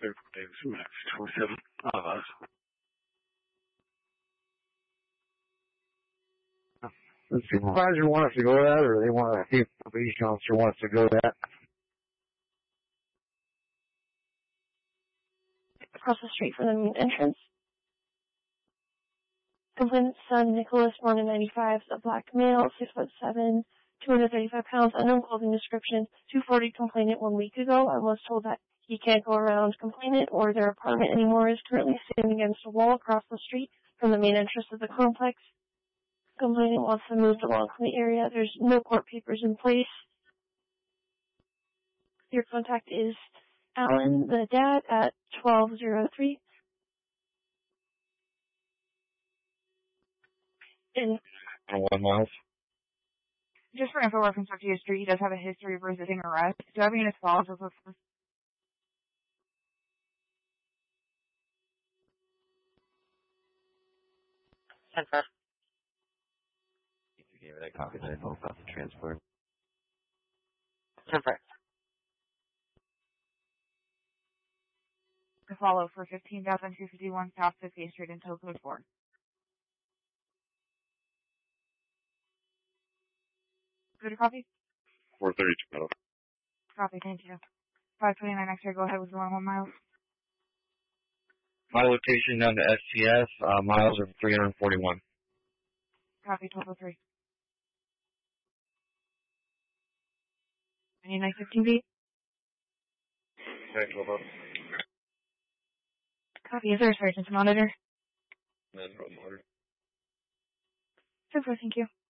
Max 27 hours. The supervisor want us to go to that, or they want a police officer wants to go to that? Across the street from the main entrance. Complainant's son, Nicholas, born in 95, a black male, 6'7", 235 pounds, unknown clothing description, 240 complainant 1 week ago. I was told that he can't go around complainant or their apartment anymore. Is currently standing against a wall across the street from the main entrance of the complex. Complainant wants to move along from the area. There's no court papers in place. Your contact is Alan, the dad, at 1203. And 1 miles. Just for info reference to history, he does have a history of resisting arrest. Do you have any files or proof? Center. If you gave it a copy, then I'll about the transport. Center. To follow for 15,251 South 50th Street in tow code 4. Good copy? 432. Copy, thank you. 529 X-ray, go ahead with 1 mile. My location down to STS, miles are 341. Copy, 1203. Any night 15 feet? Okay, go up. Copy, is there a surgeon's monitor? No monitor. Super, thank you.